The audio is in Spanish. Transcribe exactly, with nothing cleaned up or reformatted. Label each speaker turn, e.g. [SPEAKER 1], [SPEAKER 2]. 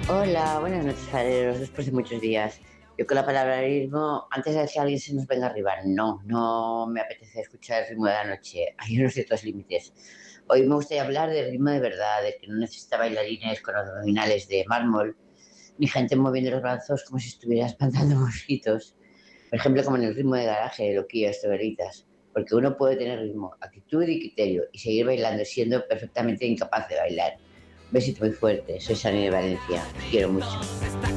[SPEAKER 1] Hola, buenas noches, Aleros, después de muchos días. Yo con la palabra ritmo, antes de que alguien se nos venga arriba, no, no me apetece escuchar el ritmo de la noche, hay unos ciertos límites. Hoy me gustaría hablar del ritmo de verdad, de que no necesita bailarines con abdominales de mármol, ni gente moviendo los brazos como si estuviera espantando mosquitos. Por ejemplo, como en el ritmo de garaje de Loquillo Estoveritas, porque uno puede tener ritmo, actitud y criterio y seguir bailando siendo perfectamente incapaz de bailar. Un besito muy fuerte, soy Sani de Valencia, te quiero mucho.